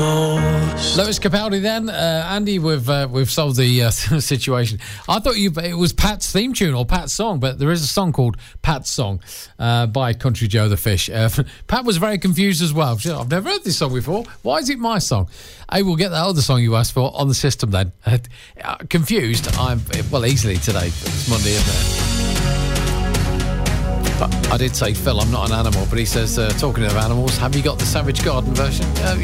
Lewis Capaldi then. Andy, we've solved the situation. I thought it was Pat's theme tune or Pat's song, but there is a song called Pat's Song by Country Joe the Fish. Pat was very confused as well. I've never heard this song before. Why is it my song? Hey, we'll get that other song you asked for on the system then. Confused? Easily today. It's Monday, isn't it? But I did say, Phil, I'm not an animal, but he says, talking of animals, have you got the Savage Garden version?